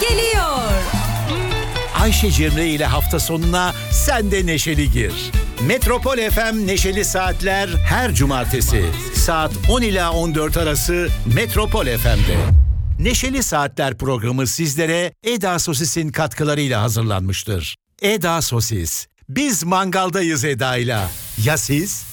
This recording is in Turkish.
geliyor. Ayşe Cemre ile hafta sonuna sen de neşeli gir. Metropol FM Neşeli Saatler her cumartesi saat 10 ila 14 arası Metropol FM'de. Neşeli Saatler programı sizlere Eda Sosis'in katkılarıyla hazırlanmıştır. Eda Sosis. Biz mangaldayız Eda'yla. Ya siz?